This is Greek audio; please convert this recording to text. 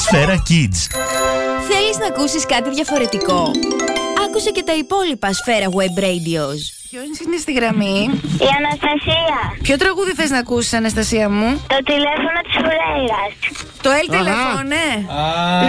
Σφαίρα Kids. Θέλεις να ακούσεις κάτι διαφορετικό? Άκουσε και τα υπόλοιπα Σφαίρα Web Radios. Ποιος είναι στη γραμμή? Η Αναστασία. Ποιο τραγούδι θες να ακούσεις, Αναστασία μου? Το τηλέφωνο της Φουρέιρας. Το Ελ Τελεφώνε.